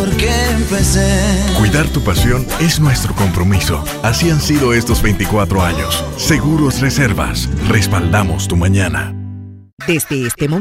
Porque empecé. Cuidar tu pasión es nuestro compromiso. Así han sido estos 24 años. Seguros Reservas. Respaldamos tu mañana. Desde este momento.